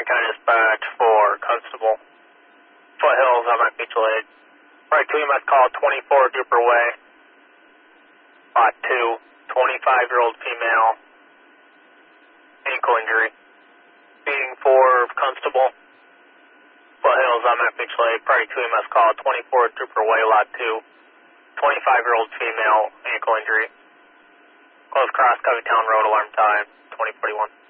County Dispatch for Constable. Foothills, I'm at Mutual Aid. Right 2, you must call 24 Duper Way. Lot 2, 25-year-old female. Ankle injury. Being for Constable. Foothills, I'm at Mutual Aid. Priority 2, you must call 24 Duper Way, Lot 2. 25-year-old female, ankle injury. Close cross, Covingtown Road, alarm time, 2041.